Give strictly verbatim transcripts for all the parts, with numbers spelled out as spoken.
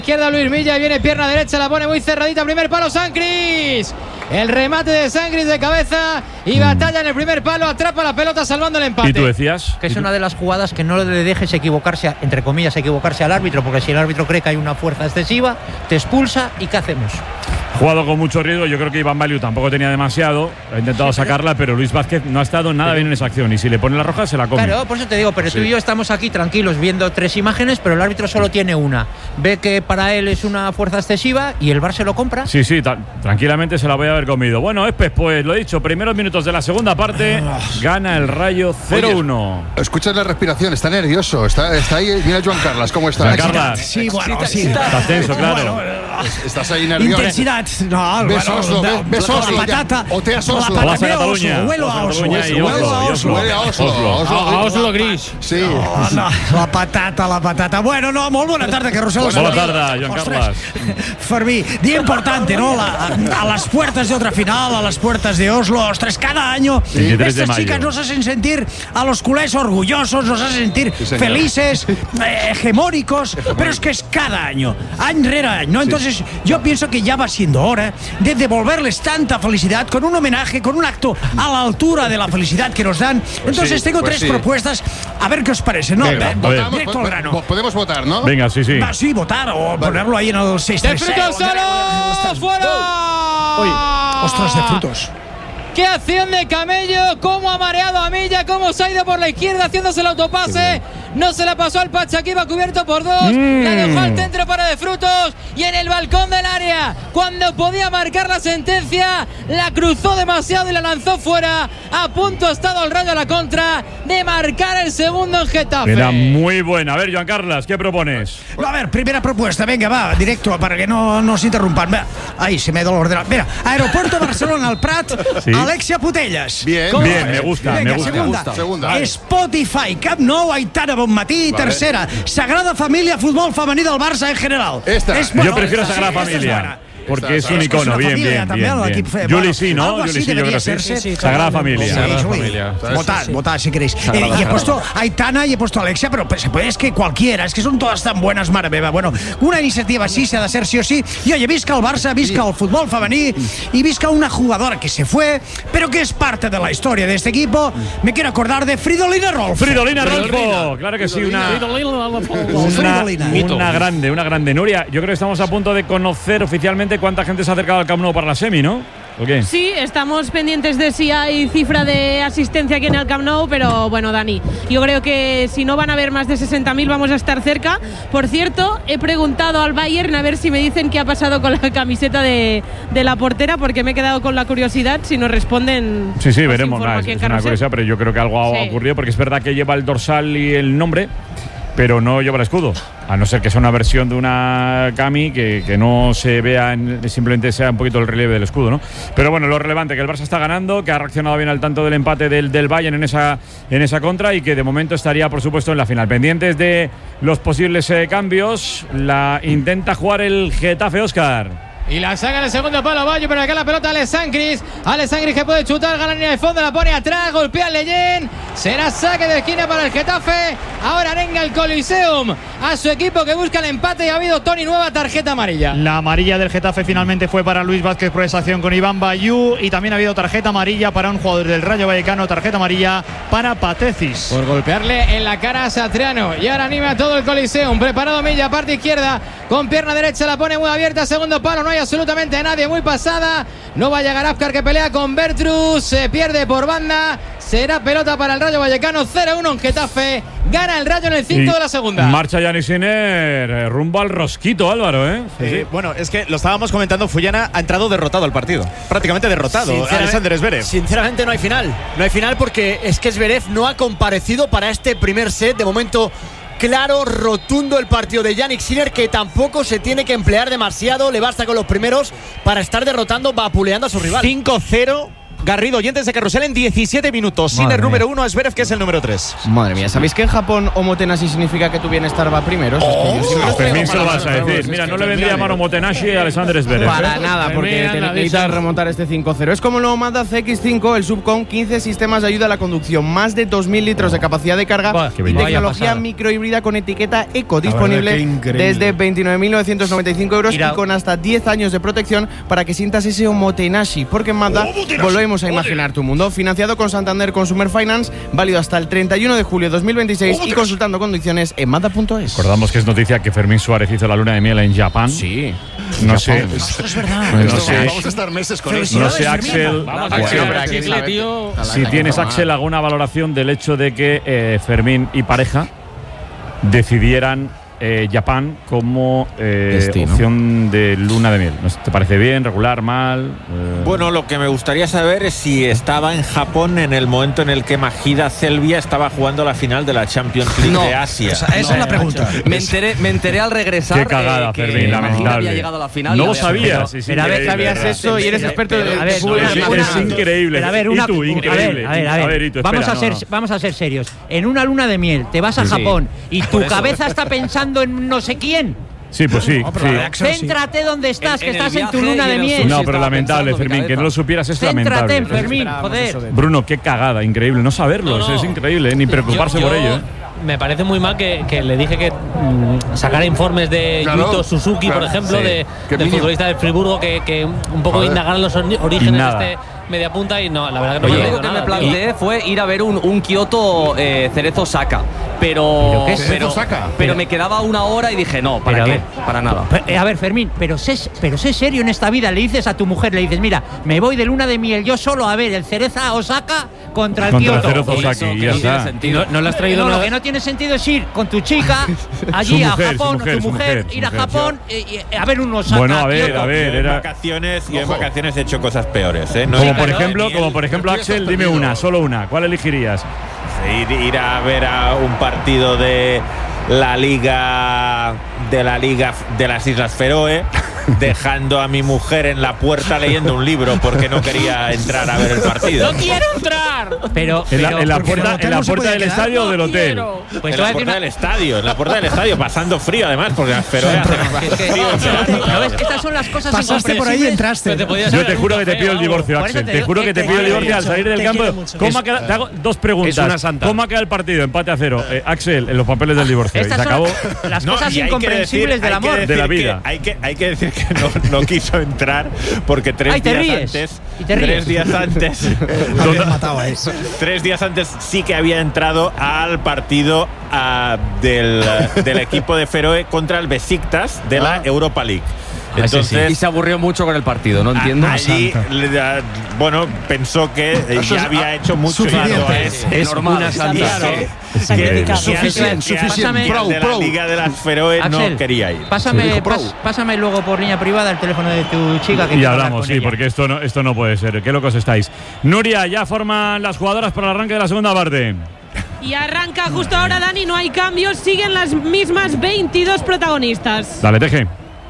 Izquierda Luis Milla, viene pierna derecha, la pone muy cerradita, primer palo Sancris. El remate de Sancris de cabeza y batalla en el primer palo, atrapa la pelota salvando el empate. ¿Y tú decías? Que es una de las jugadas que no le dejes equivocarse, entre comillas, equivocarse al árbitro, porque si el árbitro cree que hay una fuerza excesiva, te expulsa y ¿qué hacemos? Jugado con mucho riesgo, yo creo que Iván Baliu tampoco tenía demasiado, ha intentado sacarla, pero Luis Vázquez no ha estado nada bien en esa acción y si le pone la roja se la come. Claro, por eso te digo, pero sí. Tú y yo estamos aquí tranquilos viendo tres imágenes, pero el árbitro solo tiene una. Ve que para él es una fuerza excesiva y el V A R se lo compra. Sí, sí, tranquilamente se la voy a haber comido. Bueno, Espes, pues lo he dicho, primeros minutos de la segunda parte, gana el Rayo cero uno. Escuchas la respiración, está nervioso, está, está ahí, mira Joan Carles, ¿cómo está? Joan Carles. Sí, bueno, sí. Estás tenso, claro. Bueno, estás ahí nervioso. Intensidad. No, ves bueno, Oslo, no, ves Oslo. La patata. O te has Oslo. La Vas a patata, Cataluña. Huelo a Oslo. Huelo a Oslo. Huele a Oslo. A Oslo gris. Sí. No, no, la patata, la patata. Bueno, no, molt bona tarda, que Rosell. Bona tarda, Joan Carles. Fermí, día importante, ¿no? La, a las puertas de otra final, a las puertas de Oslo. Ostras, cada año sí. estas chicas nos hacen sentir a los culés orgullosos, nos hacen sentir sí, felices, eh, hegemónicos, pero es que es cada año, año rere año, ¿no? Entonces sí. Yo pienso que ya va siendo hora de devolverles tanta felicidad con un homenaje, con un acto a la altura de la felicidad que nos dan. Pues Entonces sí, tengo pues tres sí. propuestas, a ver qué os parece, ¿no? Venga, votamos, directo al grano. Podemos votar, ¿no? Venga, sí, sí. Va, sí, votar o vale. Ponerlo ahí en el seis tres. ¡De frutos solo! ¡Fuera! Uy, ostras, de frutos. ¡Qué acción de Camello! ¡Cómo ha mareado a Milla! ¡Cómo se ha ido por la izquierda haciéndose el autopase! No se la pasó al Pachaquí, va cubierto por dos. Mm. La dejó al centro para De Frutos. Y en el balcón del área, cuando podía marcar la sentencia, la cruzó demasiado y la lanzó fuera. A punto ha estado el Rayo a la contra de marcar el segundo en Getafe. Era muy buena. A ver, Joan Carles, ¿qué propones? No, a ver, primera propuesta. Venga, va, directo, para que no nos interrumpan. Va. Ahí se me da el ordenador. Mira, Aeropuerto Barcelona al Prat. ¿Sí? Alexia Putellas. Bien, bien, me gusta, Venga, me gusta. Segunda, me gusta. segunda. Spotify, Camp Nou, Aitana Bonmatí. Vale. Tercera, Sagrada Familia, fútbol femení del Barça en general. Esta. Es, bueno, yo prefiero esta, Sagrada sí, Familia. Porque Esta, es un icono, bien, familia, bien, bien, bien. Fue, Juli bueno, sí, ¿no? Juli sí, yo creo que sí. sí, sí Sagrada Familia. Sí, Sagrada Familia. Votad, sí. votad si queréis. Eh, y he puesto a Aitana y he puesto a Alexia, pero pues, es que cualquiera, es que son todas tan buenas, mare meva. Bueno, una iniciativa así se ha de hacer sí o sí. Y oye, visca el Barça, visca el fútbol femení y visca una jugadora que se fue, pero que es parte de la historia de este equipo. Me quiero acordar de Fridolina Rolfo. Fridolina Rolfo, claro que sí, una, una, una grande, una grande. Nuria, yo creo que estamos a punto de conocer oficialmente cuánta gente se ha acercado al Camp Nou para la semi, ¿no? ¿O qué? Sí, estamos pendientes de si hay cifra de asistencia aquí en el Camp Nou, pero bueno, Dani, yo creo que si no van a haber más de sesenta mil vamos a estar cerca. Por cierto, he preguntado al Bayern a ver si me dicen qué ha pasado con la camiseta de, de la portera, porque me he quedado con la curiosidad. Si nos responden, sí, sí, veremos. Nah, es es una curiosidad, pero yo creo que algo ha sí. ocurrido, porque es verdad que lleva el dorsal y el nombre, pero no lleva el escudo, a no ser que sea una versión de una cami que, que no se vea, en, simplemente sea un poquito el relieve del escudo, ¿no? Pero bueno, lo relevante, que el Barça está ganando, que ha reaccionado bien al tanto del empate del, del Bayern en esa, en esa contra y que de momento estaría, por supuesto, en la final. Pendientes de los posibles eh, cambios, la intenta jugar el Getafe, Óscar. Y la saca en el segundo palo Bayo, pero acá la pelota Ale Sancris. Ale Sancris que puede chutar, gana la línea de fondo, la pone atrás, golpea al Leyen. Será saque de esquina para el Getafe. Ahora arenga el Coliseum a su equipo que busca el empate y ha habido Toni nueva tarjeta amarilla. La amarilla del Getafe finalmente fue para Luis Vázquez por esa acción con Iván Bayú y también ha habido tarjeta amarilla para un jugador del Rayo Vallecano, tarjeta amarilla para Patecis. Por golpearle en la cara a Satriano. Y ahora anima a todo el Coliseum. Preparado Milla, parte izquierda, con pierna derecha la pone muy abierta, segundo palo, no hay absolutamente nadie, muy pasada. No va a llegar Afkar, que pelea con Bertrus, se pierde por banda. Será pelota para el Rayo Vallecano, cero uno en Getafe. Gana el Rayo en el cinco de la segunda. Marcha Yannick Sinner rumbo al rosquito, Álvaro, ¿eh? Sí, sí. Bueno, es que lo estábamos comentando, Fullana ha entrado derrotado al partido. Prácticamente derrotado. Alexander Zverev. Sinceramente no hay final. No hay final porque es que Zverev no ha comparecido para este primer set. De momento, claro, rotundo el partido de Yannick Sinner, que tampoco se tiene que emplear demasiado. Le basta con los primeros para estar derrotando, vapuleando a su rival. cinco cero Garrido, oyentes de Carrusel en diecisiete minutos. Sinner número uno, Zverev, que es el número tres. Madre mía, ¿sabéis que en Japón Omotenashi significa que tu bienestar va primero? Oh, es que Fermín se lo vas a decir. Mira, no le vendría mano Omotenashi y Alexander Zverev. Para nada, porque necesitas remontar este cinco cero. Es como el nuevo Mazda C X cinco, el sub con quince sistemas de ayuda a la conducción, más de dos mil litros de capacidad de carga bah, y tecnología microhíbrida con etiqueta Eco, disponible desde veintinueve mil novecientos noventa y cinco euros Mira. y con hasta diez años de protección para que sientas ese Omotenashi, porque en Mazda oh, volvemos a imaginar tu mundo. Financiado con Santander Consumer Finance, válido hasta el treinta y uno de julio de dos mil veintiséis oh, y consultando condiciones en mazda punto es. Recordamos que es noticia que Fermín Suárez hizo la luna de miel en Japón. Sí. No sé. Esto es verdad. No sé. Vamos a estar meses con eso. No sé, Axel. Vamos, Axel, aquí, tío. Si tienes, Axel, alguna valoración del hecho de que eh, Fermín y pareja decidieran eh, Japón como eh, opción de luna de miel. ¿Te parece bien, regular, mal? Eh... Bueno, lo que me gustaría saber es si estaba en Japón en el momento en el que Majida Selvia estaba jugando la final de la Champions League no, de Asia. Esa, esa no, es la pregunta. Me enteré, me enteré al regresar. Qué cagada, eh, que Fermín, lamentable. había llegado a la final. No lo sabías. Pero, pero a ver, sabías eso y eres experto de a ver, es, es increíble. Pero a ver, una, y tú, increíble. A ver, a ver, a ver. Y tú, vamos, espera, a ser, no, no. vamos a ser serios. En una luna de miel te vas a sí, Japón sí. y tu cabeza está pensando en no sé quién. Sí, pues sí. No, sí. Céntrate donde estás, en, que en estás en tu luna de miel. No, pero lamentable, Fermín, que no lo supieras es Céntrate lamentable. en Fermín, joder. Bruno, qué cagada, increíble. No saberlo, no, no. es increíble, ni preocuparse yo, yo, por ello. ¿eh? Me parece muy mal que, que le dije que mmm, sacara informes de claro, Yuto Suzuki, claro, por ejemplo, sí. de, del futbolista del Friburgo, que, que un poco indagar los orígenes de este mediapunta y no, la verdad que no Oye, me lo que nada, me planteé tío. fue ir a ver un, un Kioto eh, Cerezo Osaka, pero ¿Pero, pero, Osaka? pero pero me quedaba una hora y dije no, ¿para qué? Ver, para nada. Pero, a ver, Fermín, pero sé, pero sé serio en esta vida. Le dices a tu mujer, le dices, mira, me voy de luna de miel yo solo a ver el Cereza Osaka contra el contra Kioto. El Cerezo Osaka, y ya no está. sentido. No, no le has traído no, nada. Lo que no tiene sentido es ir con tu chica allí mujer, a Japón, mujer, tu mujer, mujer, ir a mujer, Japón y, y, a ver un Osaka. Bueno, a ver, Kioto. a ver, Yo en era vacaciones, yo en vacaciones he hecho cosas peores, ¿eh? No como, sí, por claro, ejemplo, el, como por ejemplo, Axel, dime una, solo una. ¿Cuál elegirías? Ir, ir a ver a un partido de la Liga de la Liga de las Islas Feroe, dejando a mi mujer en la puerta leyendo un libro porque no quería entrar a ver el partido. ¡No quiero entrar! Pero, en la, pero en la puerta, en la no puerta del quedar, estadio no o del hotel. Pues en la puerta una... del estadio, en la puerta del estadio, pasando frío además, porque las Feroe hacen frío. ¿No ves? Estas son las cosas Pasaste por ahí y entraste. Yo te juro que te pido el divorcio, Axel. Te juro que te pido el divorcio al salir del campo. ¿Cómo ha quedado? Te hago dos preguntas. ¿Cómo ha quedado el partido? Empate a cero. Eh, Axel, en los papeles del divorcio. Y se acabó. Las cosas incomprensibles del amor. De la vida. Hay que, hay que decir que no, no quiso entrar porque tres Ay, te días ríes. antes. Y te ríes. Tres días antes. matado a eso. Tres días antes sí que había entrado al partido uh, del, uh, del equipo de Feroe contra el Besiktas de la Europa League. Entonces, y se aburrió mucho con el partido, no entiendo. Allí, le, bueno, pensó que Eso ya es, había hecho mucho suficiente. a es, es normal. una santa. Suficiente, suficiente. Pro, de la Liga de las Feroe Axel, no quería ir. Pásame, pas, pásame luego por línea privada el teléfono de tu chica. Que y hablamos, sí, ella. Porque esto no, esto no puede ser. Qué locos estáis. Nuria, ya forman las jugadoras para el arranque de la segunda parte. Y arranca justo ahora, Dani, no hay cambios, siguen las mismas veintidós protagonistas. Dale, Teje.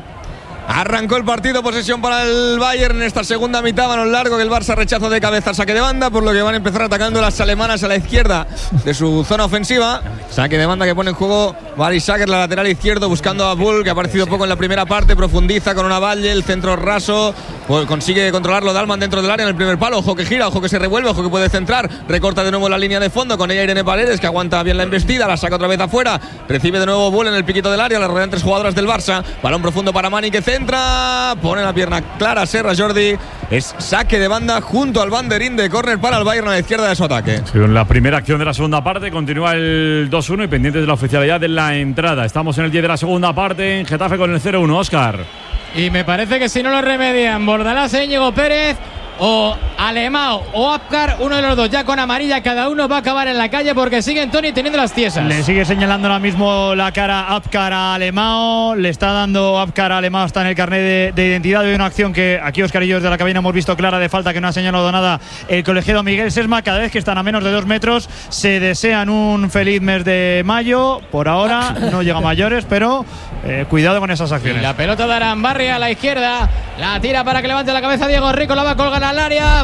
Arrancó el partido, posesión para el Bayern en esta segunda mitad, balón largo que el Barça rechazo de cabeza, saque de banda, por lo que van a empezar atacando las alemanas a la izquierda de su zona ofensiva. Saque de banda que pone en juego Baris Sager, la lateral izquierdo, buscando a Bull, que ha aparecido poco en la primera parte, profundiza con una valle, el centro raso, pues consigue controlarlo Dalman dentro del área en el primer palo, ojo que gira, ojo que se revuelve, ojo que puede centrar, recorta de nuevo la línea de fondo, con ella Irene Paredes, que aguanta bien la embestida, la saca otra vez afuera, recibe de nuevo Bull en el piquito del área, las rodean tres jugadoras del Barça, balón profundo para Mani que centra, pone la pierna clara Serra Jordi, es saque de banda junto al banderín de córner para el Bayern a la izquierda de su ataque. Sí, en la primera acción de la segunda parte continúa el dos uno y pendientes de la oficialidad de la entrada. Estamos en el diez de la segunda parte en Getafe con el cero uno, Óscar. Y me parece que si no lo remedian Bordalás, Íñigo Pérez o Alemão o Apcar, uno de los dos ya con amarilla, cada uno va a acabar en la calle porque siguen Tony teniendo las tiesas. Le sigue señalando ahora mismo la cara Apcar a Alemão, le está dando Apcar a Alemão, está en el carnet de, de identidad de una acción que aquí Óscar y yo desde la cabina hemos visto clara de falta, que no ha señalado nada el colegiado Miguel Sesma. Cada vez que están a menos de dos metros se desean un feliz mes de mayo. Por ahora no llega a mayores, pero eh, cuidado con esas acciones. Y la pelota de Arambarri a la izquierda, la tira para que levante la cabeza Diego Rico, la va a colgar al área, va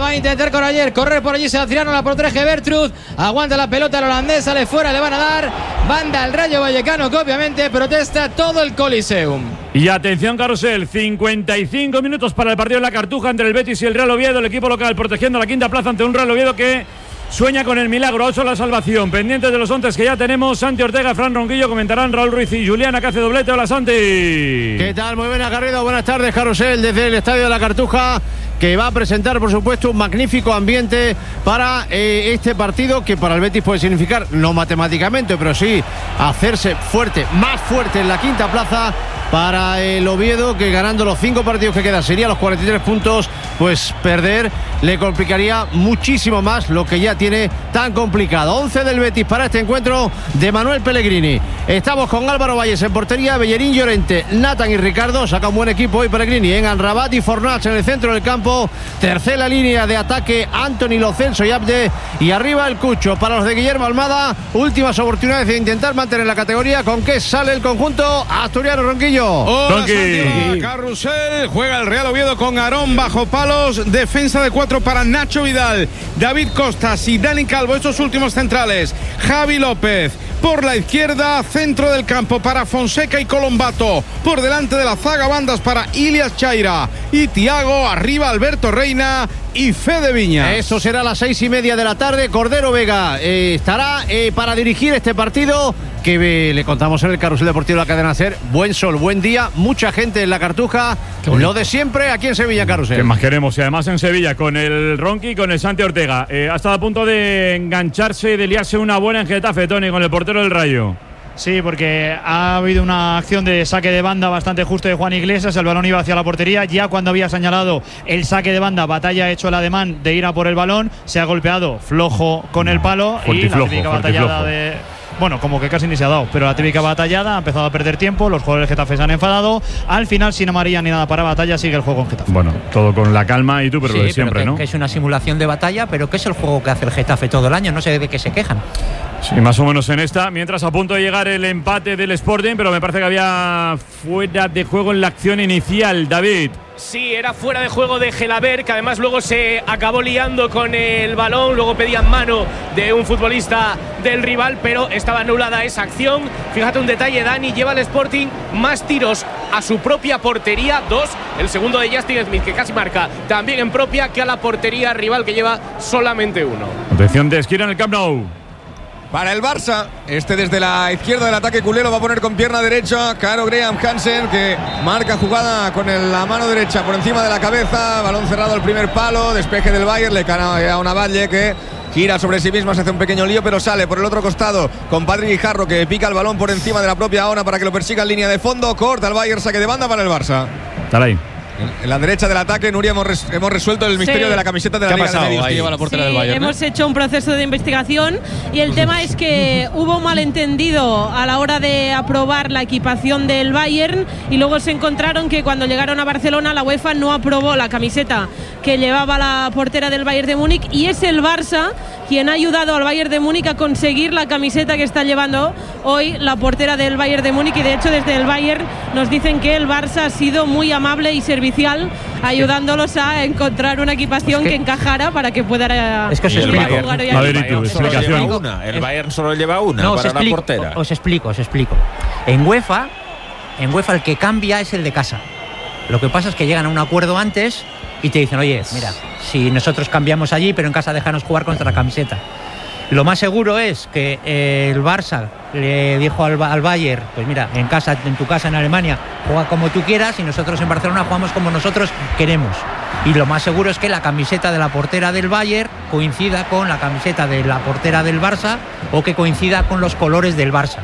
Va a intentar con ayer correr por allí Sebastiano, la protege Bertrud. Aguanta la pelota el holandés, sale fuera, le van a dar. Banda al Rayo Vallecano, que obviamente protesta todo el Coliseum. Y atención, carrusel, cincuenta y cinco minutos para el partido en la Cartuja entre el Betis y el Real Oviedo. El equipo local protegiendo la quinta plaza ante un Real Oviedo que sueña con el milagro, ocho la salvación. Pendientes de los once que ya tenemos, Santi Ortega, Fran Ronquillo, comentarán Raúl Ruiz y Juliana, que hace doblete. Hola, Santi. ¿Qué tal? Muy buenas, Garrido. Buenas tardes, carrusel, desde el Estadio de la Cartuja, que va a presentar, por supuesto, un magnífico ambiente para eh, este partido, que para el Betis puede significar, no matemáticamente, pero sí hacerse fuerte, más fuerte en la quinta plaza. Para el Oviedo, que ganando los cinco partidos que quedan sería los cuarenta y tres puntos, pues perder le complicaría muchísimo más lo que ya tiene tan complicado. once del Betis para este encuentro de Manuel Pellegrini. Estamos con Álvaro Valles en portería, Bellerín, Llorente, Nathan y Ricardo. Saca un buen equipo hoy Pellegrini en Amrabat y Fornals en el centro del campo. Tercera línea de ataque, Anthony, Lo Celso y Abde. Y arriba el Cucho para los de Guillermo Almada. Últimas oportunidades de intentar mantener la categoría. ¿Con qué sale el conjunto asturiano, Ronquillo? Hola, Santiago, carrusel. Juega el Real Oviedo con Aarón bajo palos. Defensa de cuatro para Nacho Vidal, David Costas y Dani Calvo, estos últimos centrales. Javi López por la izquierda, centro del campo para Fonseca y Colombato. Por delante de la zaga, bandas para Ilias Chaira y Tiago. Arriba Alberto Reina y Fede Viñas. Eso será a las seis y media de la tarde. Cordero Vega eh, estará eh, para dirigir este partido, que eh, le contamos en el carrusel deportivo de la cadena SER. Buen sol, buen día, mucha gente en la Cartuja. Lo de siempre aquí en Sevilla, carrusel. ¿Qué más queremos? Y además en Sevilla, con el Ronqui y con el Santi Ortega. Eh, ha estado a punto de engancharse y de liarse una buena en Getafe, Tony, con el portero del Rayo. Sí, porque ha habido una acción de saque de banda bastante justo de Juan Iglesias. El balón iba hacia la portería. Ya cuando había señalado el saque de banda, Batalla ha hecho el ademán de ir a por el balón. Se ha golpeado flojo con el palo. Fuerte y la flojo, típica fuerte batallada flojo. de... Bueno, como que casi ni se ha dado, pero la típica batallada ha empezado a perder tiempo. Los jugadores de Getafe se han enfadado. Al final, sin amarilla ni nada para Batalla, sigue el juego en Getafe. Bueno, todo con la calma y tú, pero sí, lo de siempre, pero que, ¿no? Que es una simulación de batalla, pero que es el juego que hace el Getafe todo el año. No sé de qué se quejan. Sí, más o menos en esta. Mientras a punto de llegar el empate del Sporting, pero me parece que había fuera de juego en la acción inicial, David. Sí, era fuera de juego de Gelabert, que además luego se acabó liando con el balón, luego pedían mano de un futbolista del rival, pero estaba anulada esa acción. Fíjate un detalle, Dani, lleva al Sporting más tiros a su propia portería, dos, el segundo de Justin Smith, que casi marca también en propia, que a la portería rival, que lleva solamente uno. Atención de esquina en el Camp Nou. Para el Barça, este desde la izquierda del ataque culero va a poner con pierna derecha Caro Graham Hansen, que marca jugada con el, la mano derecha por encima de la cabeza, balón cerrado al primer palo, despeje del Bayern, le cae a una Valle que gira sobre sí misma, se hace un pequeño lío, pero sale por el otro costado con Patrick Guijarro, que pica el balón por encima de la propia Ona para que lo persiga en línea de fondo, corta el Bayern, saque de banda para el Barça. Está ahí. En la derecha del ataque, Nuria, hemos, res, hemos resuelto el misterio sí. de la camiseta de la Liga de Medios que lleva la portera sí, del Bayern. Hemos ¿eh? hecho un proceso de investigación y el tema es que hubo un malentendido a la hora de aprobar la equipación del Bayern y luego se encontraron que cuando llegaron a Barcelona la UEFA no aprobó la camiseta que llevaba la portera del Bayern de Múnich y es el Barça quien ha ayudado al Bayern de Múnich a conseguir la camiseta que está llevando hoy la portera del Bayern de Múnich y de hecho desde el Bayern nos dicen que el Barça ha sido muy amable y servicial ayudándolos a encontrar una equipación es que, que encajara para que pueda es que el Bayern, a ver, y tú, explicación. Una. El Bayern solo lleva una no, para os explico, la portera. Os explico, os explico. En UEFA, en UEFA el que cambia es el de casa. Lo que pasa es que llegan a un acuerdo antes y te dicen, oye, mira, si nosotros cambiamos allí, pero en casa déjanos jugar contra la camiseta. Lo más seguro es que eh, el Barça le dijo al, al Bayern, pues mira, en casa, en tu casa en Alemania, juega como tú quieras y nosotros en Barcelona jugamos como nosotros queremos. Y lo más seguro es que la camiseta de la portera del Bayern coincida con la camiseta de la portera del Barça o que coincida con los colores del Barça.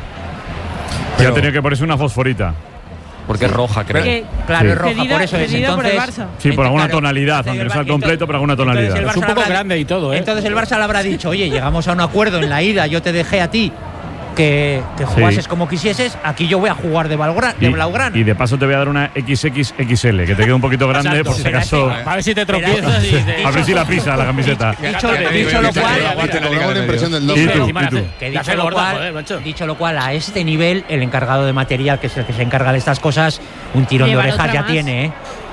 Ya ha tenido que ponerse una fosforita. Porque sí. es roja, creo. Que, claro, sí. es roja, Cedida, por eso es. Entonces, por el Barça. Sí, por alguna claro, tonalidad, aunque no sea completo, por alguna tonalidad. Es un poco habrá, grande y todo, ¿eh? Entonces el Barça le habrá dicho, oye, llegamos a un acuerdo en la ida, yo te dejé a ti que, que jugases sí. como quisieses, aquí yo voy a jugar de, Valgra, de y, Blaugrana. Y de paso te voy a dar una equis equis equis ele, que te quede un poquito grande. Exacto, por si acaso. A ver si te tropiezas y te... A ver si la pisa la camiseta. Dicho, dicho lo cual, dicho lo cual, a este nivel, el encargado de material, que es el que se encarga de estas cosas, un tirón de orejas ya tiene, ¿eh?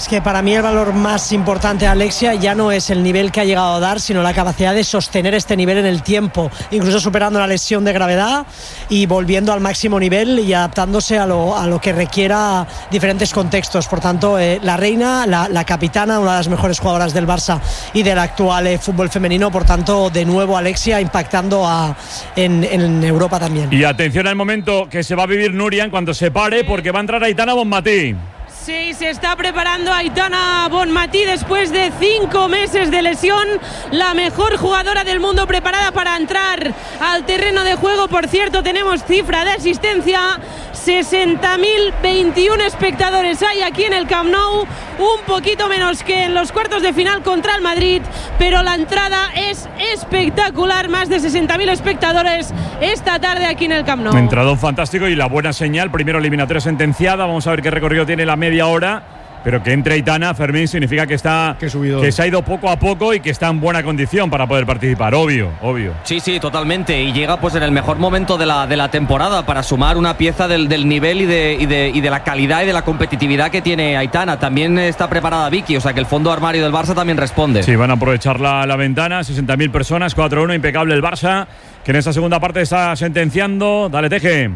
Es que para mí el valor más importante de Alexia ya no es el nivel que ha llegado a dar, sino la capacidad de sostener este nivel en el tiempo, incluso superando la lesión de gravedad y volviendo al máximo nivel y adaptándose a lo, a lo que requiera diferentes contextos. Por tanto, eh, la reina, la, la capitana, una de las mejores jugadoras del Barça y del actual eh, fútbol femenino. Por tanto, de nuevo Alexia impactando a, en, en Europa también. Y atención al momento que se va a vivir Nuria en cuanto se pare, porque va a entrar Aitana Bonmatí. Sí, se está preparando Aitana Bonmatí después de cinco meses de lesión. La mejor jugadora del mundo preparada para entrar al terreno de juego. Por cierto, tenemos cifra de asistencia. sesenta mil veintiuno espectadores hay aquí en el Camp Nou. Un poquito menos que en los cuartos de final contra el Madrid. Pero la entrada es espectacular. Más de sesenta mil espectadores esta tarde aquí en el Camp Nou. Entrado fantástico y la buena señal. Primero eliminatoria sentenciada. Vamos a ver qué recorrido tiene la media hora, pero que entre Aitana, Fermín, significa que está que se ha ido poco a poco y que está en buena condición para poder participar, obvio, obvio. Sí, sí, totalmente, y llega pues en el mejor momento de la, de la temporada para sumar una pieza del, del nivel y de, y, de, y de la calidad y de la competitividad que tiene Aitana. También está preparada Vicky, o sea que el fondo armario del Barça también responde. Sí, van a aprovechar la, la ventana, sesenta mil personas, cuatro uno, impecable el Barça, que en esta segunda parte está sentenciando. Dale, Teje.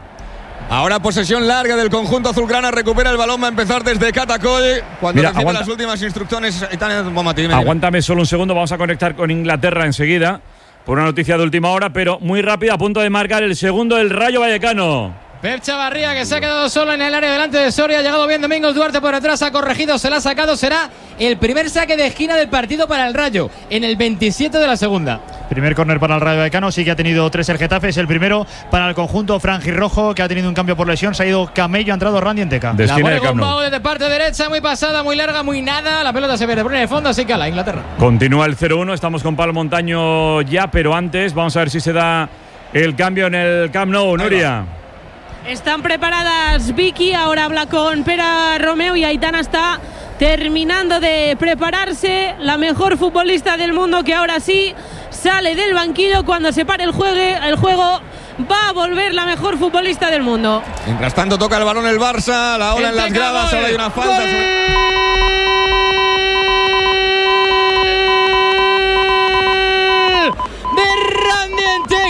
Ahora posesión larga del conjunto azulgrana, recupera el balón, va a empezar desde Catacol. Cuando Mira, recibe aguanta. las últimas instrucciones, Aitana Bonmatí. Aguántame solo un segundo, vamos a conectar con Inglaterra enseguida por una noticia de última hora, pero muy rápida, a punto de marcar el segundo del Rayo Vallecano. Pep Chavarría, que se ha quedado solo en el área delante de Soria. Ha llegado bien Domingos Duarte por detrás, ha corregido, se la ha sacado. Será el primer saque de esquina del partido para el Rayo en el veintisiete de la segunda. Primer córner para el Rayo Vallecano, sí que ha tenido tres el Getafe. Es el primero para el conjunto franjirrojo, que ha tenido un cambio por lesión. Se ha ido Camello, ha entrado Randy Enteca. De esquina de Camp Nou. Desde parte derecha, muy pasada, muy larga, muy nada. La pelota se pierde por en el fondo, así que a la Inglaterra. Continúa el cero uno, estamos con Pablo Montaño ya, pero antes vamos a ver si se da el cambio en el Camp Nou, Nuria. Están preparadas Vicky, ahora habla con Pera Romeo y Aitana está terminando de prepararse. La mejor futbolista del mundo que ahora sí sale del banquillo cuando se pare el juego. El juego va a volver la mejor futbolista del mundo. Mientras tanto toca el balón el Barça, la ola en las gradas, ahora hay una falta. De Randy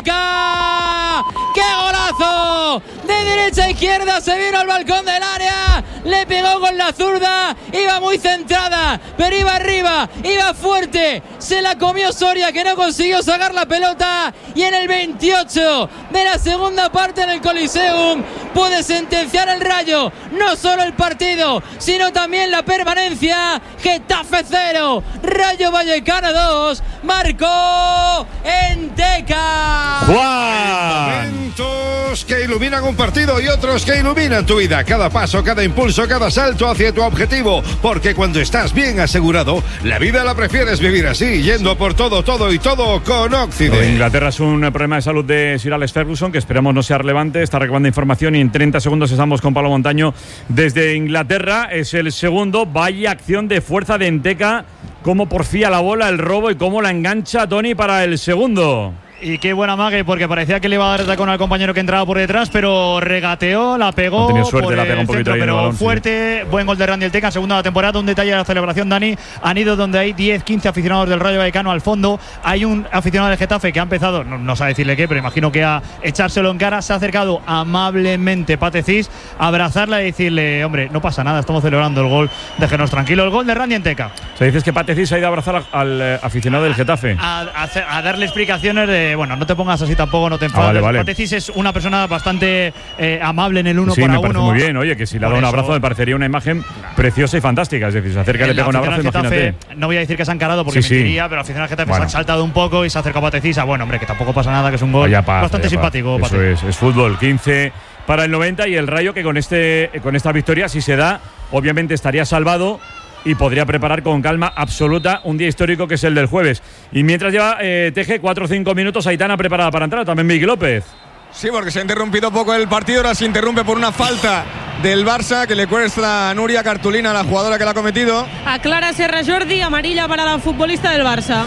Enteca. ¡Qué golazo! De derecha a izquierda se vino al balcón del área, le pegó con la zurda, iba muy centrada, pero iba arriba, iba fuerte, se la comió Soria, que no consiguió sacar la pelota, y en el veintiocho de la segunda parte en el Coliseum puede sentenciar el Rayo no solo el partido, sino también la permanencia. Getafe cero, Rayo Vallecano dos, marcó Enteca. Juan. Momentos que iluminan un partido y otros que iluminan tu vida. Cada paso, cada impulso, cada salto hacia tu objetivo. Porque cuando estás bien asegurado, la vida la prefieres vivir así, yendo por todo, todo y todo con Occident. Inglaterra es un problema de salud de Sir Alex Ferguson, que esperamos no sea relevante. Está recabando información y en treinta segundos estamos con Pablo Montaño desde Inglaterra. Es el segundo. Vaya acción de fuerza de Enteca. Cómo porfía la bola, el robo y cómo la engancha Tony para el segundo. Y qué buena mague, porque parecía que le iba a dar el tacón al compañero que entraba por detrás, pero regateó, la pegó. No tenía suerte, por la pegó un poquito centro, ahí en el pero balón, fuerte. Sí. Buen gol de Randy Enteca en segunda temporada. Un detalle de la celebración, Dani. Han ido donde hay diez, quince aficionados del Rayo Vallecano al fondo. Hay un aficionado del Getafe que ha empezado, no, no sabe decirle qué, pero imagino que a echárselo en cara. Se ha acercado amablemente Pate Cis a abrazarla y decirle: hombre, no pasa nada, estamos celebrando el gol, déjenos tranquilo. El gol de Randy Enteca. O sea, dices que Pate Cis ha ido a abrazar al, al eh, aficionado del Getafe. A, a, a darle explicaciones de, bueno, no te pongas así tampoco, no te enfades. Ah, vale, vale. Pate Cis es una persona bastante eh, amable en el uno sí, para me parece uno. Muy bien, oye, que si le ha dado un abrazo me parecería una imagen preciosa y fantástica. Es decir, se acerca y le pega un abrazo, imagínate. No voy a decir que se han encarado porque sí, mentiría, sí. pero al final el Getafe bueno. se han saltado un poco y se ha acercado a Pate Cis. Ah, bueno, hombre, que tampoco pasa nada, que es un gol vaya paz, bastante simpático. Paz. Eso es, es fútbol. quince para el noventa y el Rayo que con, este, con esta victoria, si se da, obviamente estaría salvado y podría preparar con calma absoluta un día histórico que es el del jueves. Y mientras lleva eh, Teje cuatro o cinco minutos, Aitana preparada para entrar, también Miguel López. Sí, porque se ha interrumpido poco el partido, ahora se interrumpe por una falta del Barça que le cuesta a Nuria Cartulina, la jugadora que la ha cometido. Aclara Serra Jordi, amarilla para la futbolista del Barça.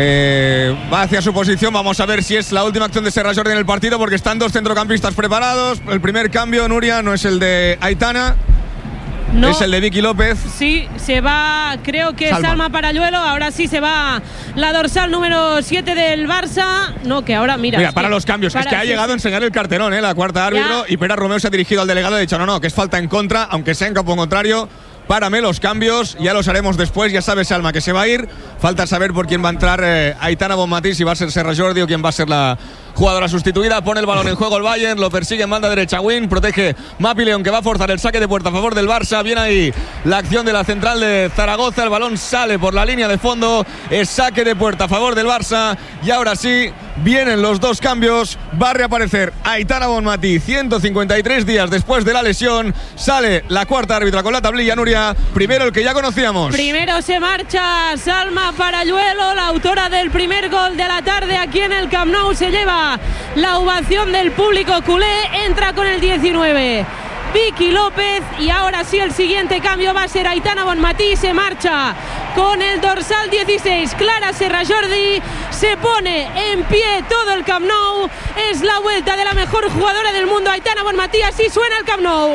Se va hacia su posición, vamos a ver si es la última acción de Serra Jordi en el partido porque están dos centrocampistas preparados. El primer cambio, Nuria, no es el de Aitana. No. Es el de Vicky López. Sí, se va, creo que Salma. Salma Paralluelo. Ahora sí se va la dorsal número siete del Barça. No, que ahora, mira. Mira, para los cambios. para, es que ha sí, llegado sí. a enseñar el cartelón, ¿eh? La cuarta árbitro. Ya. Y Pera Romeo se ha dirigido al delegado y ha dicho: no, no, que es falta en contra, aunque sea en campo contrario. Párame los cambios, ya los haremos después. Ya sabes, Alma, que se va a ir. Falta saber por quién va a entrar eh, Aitana Bonmatí, si va a ser Serra Jordi o quién va a ser la jugadora sustituida. Pone el balón en juego el Bayern, lo persigue en banda derecha Win, protege Mapi León, que va a forzar el saque de puerta a favor del Barça. Viene ahí la acción de la central de Zaragoza. El balón sale por la línea de fondo. Es saque de puerta a favor del Barça. Y ahora sí, vienen los dos cambios. Va a reaparecer Aitana Bonmatí ciento cincuenta y tres días después de la lesión. Sale la cuarta árbitra con la tablilla, Nuria. Primero el que ya conocíamos. Primero se marcha Salma Paralluelo, la autora del primer gol de la tarde aquí en el Camp Nou. Se lleva la ovación del público culé. Entra con el diecinueve Vicky López. Y ahora sí, el siguiente cambio va a ser Aitana Bonmatí. Se marcha con el dorsal dieciséis Clara Serra Jordi. Se pone en pie todo el Camp Nou. Es la vuelta de la mejor jugadora del mundo, Aitana Bonmatí. Así suena el Camp Nou.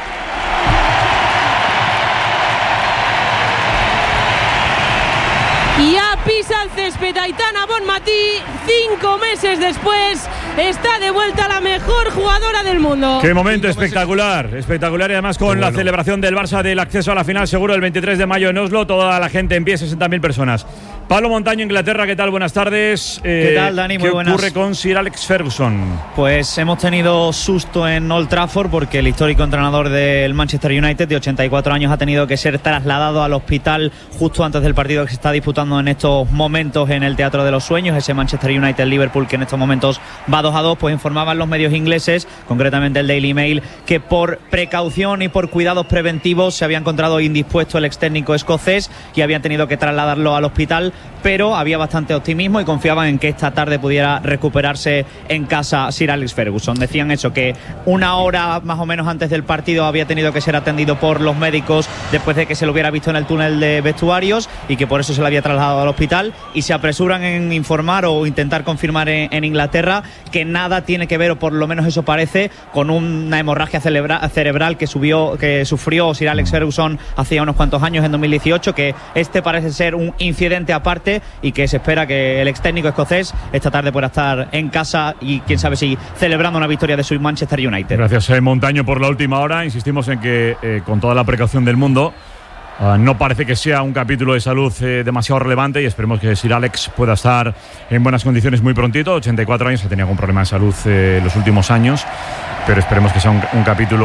Ya pisa el césped Aitana Bonmatí. Cinco meses después está de vuelta la mejor jugadora del mundo. Qué momento espectacular, espectacular, y además con Qué la bueno. celebración del Barça del acceso a la final seguro el veintitrés de mayo en Oslo. Toda la gente en pie, sesenta mil personas. Pablo Montaño, Inglaterra, ¿qué tal? Buenas tardes. Eh, ¿Qué tal, Dani? Muy ¿Qué buenas. ocurre con Sir Alex Ferguson? Pues hemos tenido susto en Old Trafford porque el histórico entrenador del Manchester United de ochenta y cuatro años ha tenido que ser trasladado al hospital justo antes del partido que se está disputando en estos momentos en el Teatro de los Sueños, ese Manchester United-Liverpool que en estos momentos va dos a dos. Pues informaban los medios ingleses, concretamente el Daily Mail, que por precaución y por cuidados preventivos se había encontrado indispuesto el ex técnico escocés y habían tenido que trasladarlo al hospital, pero había bastante optimismo y confiaban en que esta tarde pudiera recuperarse en casa Sir Alex Ferguson. Decían eso, que una hora más o menos antes del partido había tenido que ser atendido por los médicos después de que se lo hubiera visto en el túnel de vestuarios y que por eso se lo había trasladado al hospital, y se apresuran en informar o intentar confirmar en, en Inglaterra que nada tiene que ver, o por lo menos eso parece, con una hemorragia cerebra, cerebral que, subió, que sufrió Sir Alex Ferguson hace unos cuantos años, en dos mil dieciocho, que este parece ser un incidente aparte y que se espera que el ex técnico escocés esta tarde pueda estar en casa y quién sabe si celebrando una victoria de su Manchester United. Gracias, eh, Montaño, por la última hora. Insistimos en que eh, con toda la precaución del mundo, Uh, no parece que sea un capítulo de salud eh, demasiado relevante, y esperemos que Sir Alex pueda estar en buenas condiciones muy prontito. ochenta y cuatro años, ha tenido algún problema de salud eh, en los últimos años, pero esperemos que sea un, un capítulo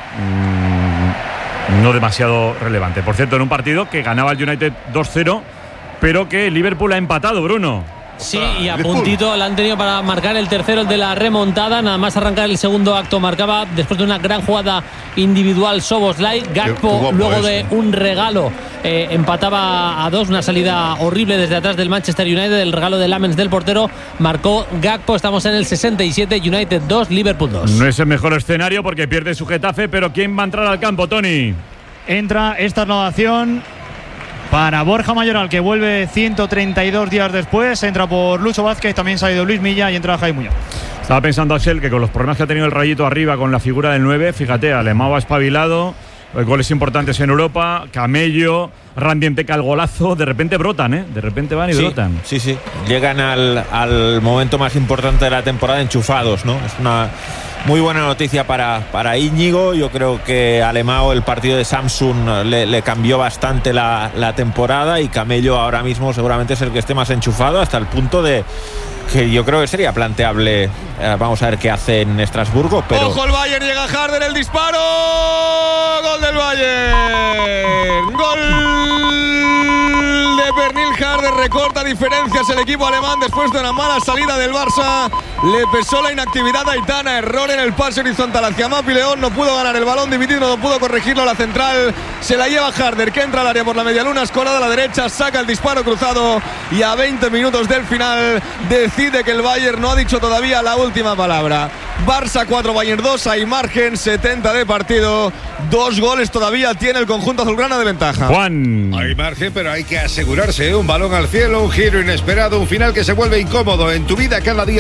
mmm, no demasiado relevante. Por cierto, en un partido que ganaba el United dos cero, pero que Liverpool ha empatado, Bruno. Sí, y a puntito la han tenido para marcar el tercero, el de la remontada. Nada más arrancar el segundo acto, marcaba después de una gran jugada individual Szoboszlai. Gakpo, luego de un regalo, eh, empataba a dos, una salida horrible desde atrás del Manchester United, el regalo de Lamens del portero, marcó Gakpo. Estamos en el sesenta y siete, United dos, Liverpool dos. No es el mejor escenario porque pierde su Getafe, pero ¿quién va a entrar al campo, Tony? Entra esta renovación para Borja Mayoral, que vuelve ciento treinta y dos días después. Entra por Lucho Vázquez, también se ha ido Luis Milla y entra Jaime Muñoz. Estaba pensando, Axel, que con los problemas que ha tenido el Rayito arriba con la figura del nueve, fíjate, Alemão ha espabilado, goles importantes en Europa, Camello, Randy Enteca al golazo, de repente brotan, ¿eh? De repente van y sí, brotan. Sí, sí, llegan al, al momento más importante de la temporada enchufados, ¿no? Es una muy buena noticia para, para Íñigo. Yo creo que Alemão, el partido de Samsung le, le cambió bastante la, la temporada, y Camello ahora mismo seguramente es el que esté más enchufado, hasta el punto de que yo creo que sería planteable. Eh, vamos a ver qué hace en Estrasburgo, pero... Ojo el Bayern, llega Harder, el disparo, gol del Bayern, gol de Pernil Harder, recorta diferencias el equipo alemán después de una mala salida del Barça. Le pesó la inactividad a Aitana, error en el pase horizontal hacia Mapi León, no pudo ganar el balón dividido, no pudo corregirlo a la central, se la lleva Harder, que entra al área por la medialuna, escorada a la derecha, saca el disparo cruzado, y a veinte minutos del final decide que el Bayern no ha dicho todavía la última palabra. Barça cuatro, Bayern dos, hay margen, setenta de partido, dos goles todavía tiene el conjunto azulgrana de ventaja. Juan. Hay margen, pero hay que asegurarse, un balón al cielo, un giro inesperado, un final que se vuelve incómodo. En tu vida cada día puede ser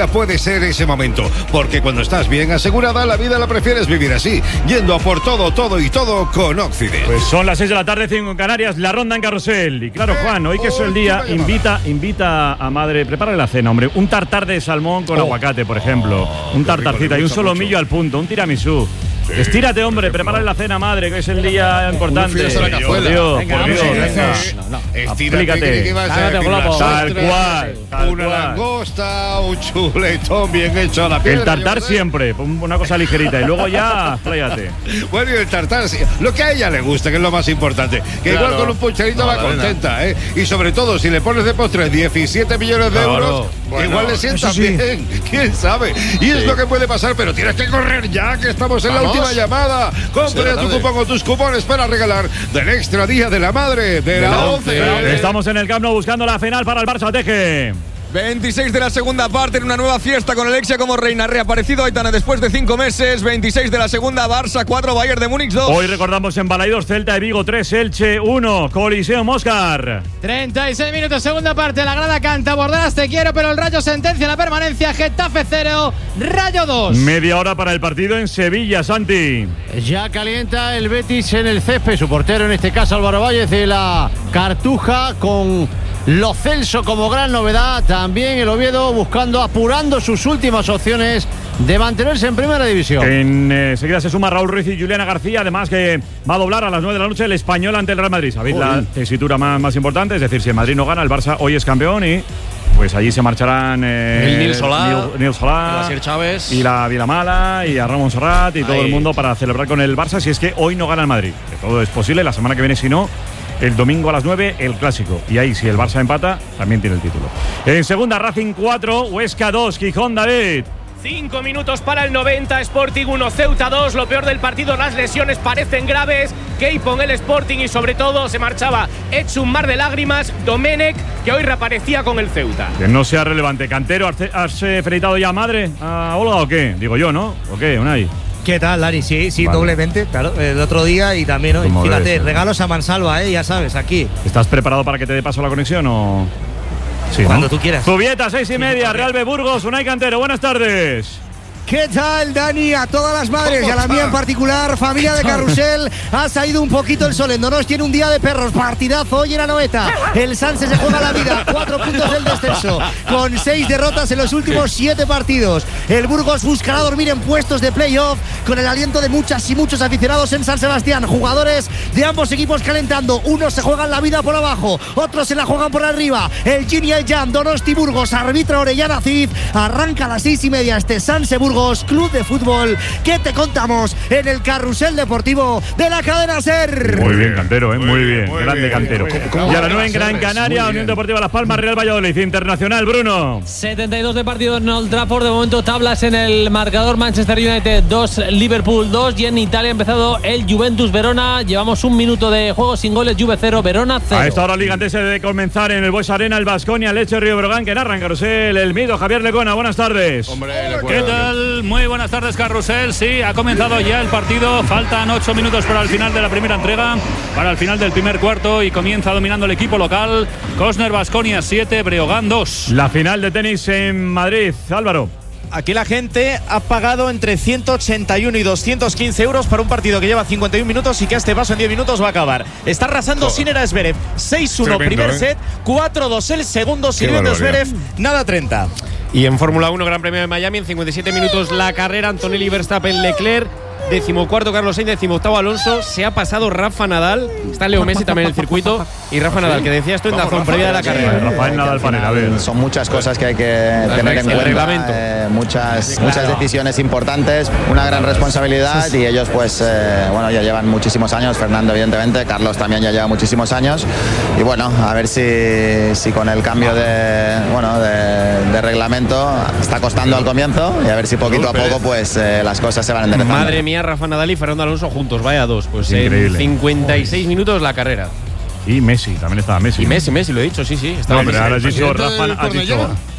ser ese momento, porque cuando estás bien asegurada, la vida la prefieres vivir así, yendo a por todo, todo y todo con Occident. Pues son las seis de la tarde, cinco en Canarias, la ronda en Carrusel. Y claro, Juan, hoy que es el día, invita, invita a madre, prepárale la cena, hombre. Un tartar de salmón con oh. aguacate, por ejemplo. Oh, un tartarcita y un solomillo mucho. al punto, un tiramisú. Sí, Estírate, hombre, prepárale la cena, madre, que es el día importante. Por Dios, venga, por Dios, venga. venga. No, no. Explícate. Que vas a tal cual. Tal una cual. langosta, un chuletón bien hecho a la piedra. El tartar siempre, una cosa ligerita. Y luego ya, pláyate. Bueno, y el tartar, lo que a ella le gusta, que es lo más importante. Que claro. igual con un pucherito no, va contenta, ¿eh? Y sobre todo, si le pones de postre diecisiete millones de claro. euros, bueno, igual le sienta sí. bien. ¿Quién sabe? Y sí. es lo que puede pasar, pero tienes que correr ya, que estamos en ¿Vamos? la última llamada. Compre tu cupón o tus cupones para regalar del extra día de la madre de, de la, la once. Estamos en el Camp Nou buscando la final para el Barça Teje. veintiséis de la segunda parte en una nueva fiesta con Alexia como reina. Reaparecido Aitana después de cinco meses. veintiséis de la segunda, Barça cuatro, Bayern de Múnich dos. Hoy recordamos en Balaidos, Celta de Vigo tres, Elche uno, Coliseo Moscar. treinta y seis minutos, segunda parte. La grada canta, Bordas te quiero, pero el Rayo sentencia la permanencia. Getafe cero, Rayo dos. Media hora para el partido en Sevilla, Santi. Ya calienta el Betis en el césped. Su portero, en este caso Álvaro Valles de la Cartuja, con Lo Celso como gran novedad. También el Oviedo buscando, apurando sus últimas opciones de mantenerse en primera división. Enseguida eh, se suma Raúl Ruiz y Juliana García. Además que va a doblar a las nueve de la noche el Español ante el Real Madrid. ¿Sabéis Uy. la tesitura más, más importante? Es decir, si el Madrid no gana, el Barça hoy es campeón y pues allí se marcharán eh, el Nil Solá, Nil, Nil Solá el Asier Chávez y la Vilamala y a Ramón Serrat y Ahí. todo el mundo para celebrar con el Barça si es que hoy no gana el Madrid. Que todo es posible, la semana que viene si no. El domingo a las nueve, el clásico. Y ahí, si el Barça empata, también tiene el título. En segunda, Racing cuatro, Huesca dos, Gijón, David. Cinco minutos para el noventa, Sporting uno, Ceuta dos. Lo peor del partido, las lesiones parecen graves. Keipon, el Sporting, y sobre todo se marchaba hecho un mar de lágrimas Domenech, que hoy reaparecía con el Ceuta. Que no sea relevante. Cantero, ¿has, has felicitado ya a madre a Olga o qué? Digo yo, ¿no? ¿O qué, Unai? ¿Qué tal, Dani? Sí, sí, vale. doblemente, claro, el otro día y también hoy. Fíjate, ves, regalos a mansalva, ¿eh? Ya sabes, aquí. ¿Estás preparado para que te dé paso la conexión o...? Sí, Cuando ¿no? tú quieras. Zubieta, seis y sí, media, Real B Burgos, Unai Cantero, buenas tardes. ¿Qué tal, Dani? A todas las madres y a la mía en particular, familia de Carrusel, ha salido un poquito el sol. En Donosti tiene un día de perros, partidazo hoy en Anoeta. El Sanse se juega la vida, cuatro puntos del descenso, con seis derrotas en los últimos siete partidos. El Burgos buscará dormir en puestos de playoff, con el aliento de muchas y muchos aficionados en San Sebastián. Jugadores de ambos equipos calentando. Unos se juegan la vida por abajo, otros se la juegan por arriba. El Gin y el Jam, Donosti Burgos, arbitra Orellana Cid. Arranca a las seis y media este Sanse Burgos Club de Fútbol, que te contamos en el Carrusel Deportivo de la cadena SER. Muy bien, Cantero, ¿eh? muy, muy bien, muy grande bien, Cantero. Y a las nueve en Gran Canaria, Unión Deportiva Las Palmas, Real Valladolid Internacional, Bruno. setenta y dos de partido en Old Trafford, de momento tablas en el marcador, Manchester United dos, Liverpool dos, y en Italia ha empezado el Juventus Verona. Llevamos un minuto de juego sin goles, Juve cero, Verona cero. A esta hora Liga, antes de comenzar en el Bues Arena, el Baskonia, Leche, Río Brogan, que narra en Carrusel, el Mido, Javier Lecona, buenas tardes. Hombre, ¿qué tal? Muy buenas tardes, Carrusel. Sí, ha comenzado ya el partido. Faltan ocho minutos para el final de la primera entrega, para el final del primer cuarto, y comienza dominando el equipo local. Cosner, Baskonia siete, Breogán dos. La final de tenis en Madrid, Álvaro. Aquí la gente ha pagado entre ciento ochenta y uno y doscientos quince euros para un partido que lleva cincuenta y un minutos y que a este paso en diez minutos va a acabar. Está arrasando oh. Sinner a Zverev. seis uno primer ¿eh? set, cuatro dos el segundo, sirviendo Zverev, nada treinta. Y en Fórmula uno, Gran Premio de Miami, en cincuenta y siete minutos la carrera, Antonelli, Verstappen, Leclerc, decimocuarto Carlos Sainz, decimoctavo Alonso, se ha pasado Rafa Nadal, está Leo Messi también en el circuito, y Rafa Nadal, que decía esto en Dazón previa de la carrera. Sí, Rafael Nadal para a ver. Son muchas cosas que hay que tener en cuenta, eh, muchas, sí, claro. muchas decisiones importantes, una gran responsabilidad, sí, sí. y ellos pues eh, bueno, ya llevan muchísimos años, Fernando evidentemente, Carlos también ya lleva muchísimos años, y bueno, a ver si, si con el cambio de, bueno, de, de reglamento está costando al comienzo, y a ver si poquito a poco pues eh, las cosas se van enderezando. Madre mía, Rafa Nadal y Fernando Alonso juntos, vaya dos, pues en cincuenta y seis minutos la carrera. Y Messi, también estaba Messi. Y Messi, Messi, lo he dicho, sí, sí. No, pero ahora has dicho Rafa, has dicho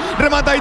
remata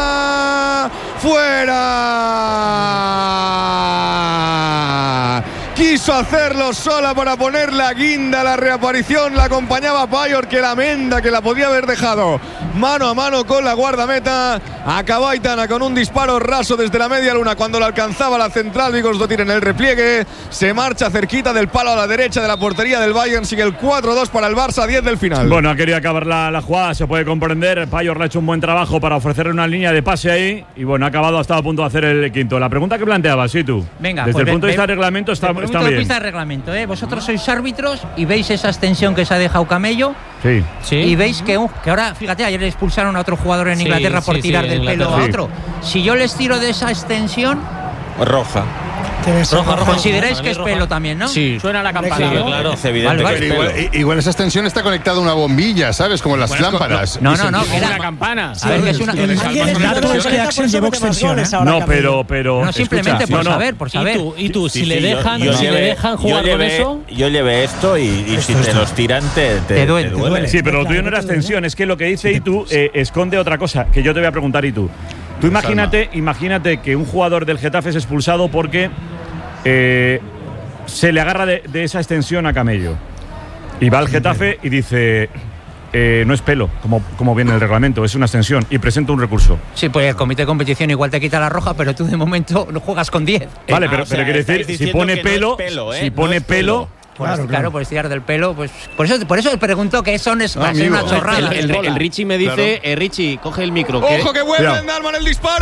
Aitana. ¡Fuera! quiso hacerlo sola para poner la guinda. La reaparición la acompañaba Payor, que la menda que la podía haber dejado mano a mano con la guardameta. Acabó Aitana con un disparo raso desde la media luna cuando la alcanzaba la central. Vigosdottir en el repliegue, se marcha cerquita del palo a la derecha de la portería del Bayern. Sigue el cuatro dos para el Barça, diez del final. Bueno, ha querido acabar la, la jugada, se puede comprender. Payor le ha hecho un buen trabajo para ofrecerle una línea de pase ahí y bueno, ha acabado, ha estado a punto de hacer el quinto. La pregunta que planteabas, sí, tú. Venga, desde pues el punto de ve, vista ve, del reglamento está, desde el está punto de bien. vista del reglamento, ¿eh? Vosotros sois árbitros y veis esa extensión que se ha dejado Camello. Sí. Sí. Y veis que, uh, que ahora, fíjate, ayer le expulsaron a otro jugador en Sí, Inglaterra por sí, tirar sí, del Inglaterra. pelo a Sí. otro. Si yo les tiro de esa extensión, Roja. roja, roja. Consideráis Para que mí es roja. pelo también, ¿no? Sí. Suena la campana. Sí, ¿no? Claro. Es evidente Vale, vale. que es Igual, pelo. i- igual esa extensión está conectada a una bombilla, ¿sabes? Como las Bueno, lámparas. No, Y no, se- no, que era Una campana. A ver, que es una. El dato es que Axel llevó extensión, ¿eh? No, pero, pero. No, simplemente escucha, por no, no. saber, por saber. ¿Y tú, y tú Sí, si sí, le yo- dejan, yo si llevé- le dejan yo jugar con llevé- eso? Yo llevé esto y, y si te los tiran te, te, Te duele, te te duele. Sí, pero lo tuyo no era extensión, es que lo que dice Itu eh, esconde otra cosa, que yo te voy a preguntar, Itu. Tú imagínate, imagínate que un jugador del Getafe es expulsado porque eh, se le agarra de, de esa extensión a Camello. Y va al Getafe y dice, eh, no es pelo, como, como viene el reglamento, es una extensión, y presenta un recurso. Sí, pues el comité de competición igual te quita la roja, pero tú de momento no juegas con diez. Vale, pero, o sea, pero quiere estáis decir, si diciendo pone que no es pelo, pelo, ¿eh? si No pone es pelo, pelo. Pues, Claro, claro, claro. por estirar del pelo, pues por eso, por eso te pregunto que son es, va a ser amigo. una chorrada. El, el- el Richie me dice, Claro. eh, Richie, coge el micro. Ojo que vuelve Cuidado. Darman el disparo.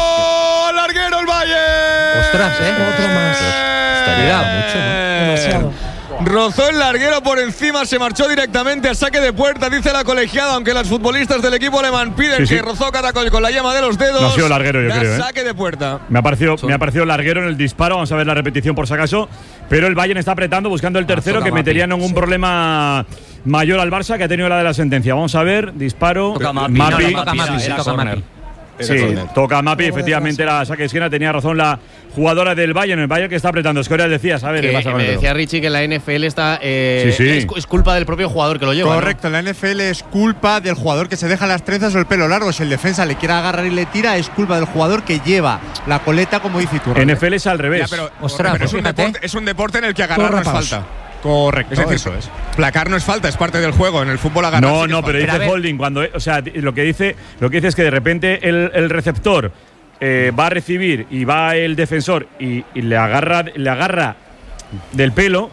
Al larguero el Bayern. Ostras, ¿eh? Otro más. Cuidado. Demasiado. Rozó el larguero por encima, se marchó directamente a saque de puerta, dice la colegiada, aunque los futbolistas del equipo alemán piden Sí, sí. que rozó Caracol con la yema de los dedos. No ha sido larguero, yo Da creo, ¿eh? saque de puerta. Me ha, parecido, me ha parecido larguero en el disparo, vamos a ver la repetición por si acaso, pero el Bayern está apretando, buscando el tercero, toca que Mapi. metería en un problema mayor al Barça, que ha tenido la de la sentencia. Vamos a ver, disparo, Toca Mapi. No, Mapi. no, toca Mapi, Era sí, toca córner. Mapi. Sí, toca a Mapi, efectivamente era saque de esquina, tenía razón la jugadora del Bayern, el Bayern que está apretando. Escoria decías, a ver, Que, el Barça con me el decía Richie que la N F L está eh, Sí, sí. Es, es culpa del propio jugador que lo lleva. ¿no? Correcto, la N F L es culpa del jugador que se deja las trenzas o el pelo largo. Si el defensa le quiere agarrar y le tira, es culpa del jugador que lleva la coleta, como dice tú. N F L es al revés. Ya, pero, Ostras, pero es, pues un fíjate. deporte, es un deporte en el que agarrar Todo no es rapados. falta. Correcto, Es decir, eso es. placar no es falta, es parte del juego. En el fútbol agarrar No, sí que no, es pero falta. dice holding cuando, o sea, lo que dice, lo que dice es que de repente el, el receptor eh, va a recibir y va el defensor y, y le agarra, le agarra del pelo.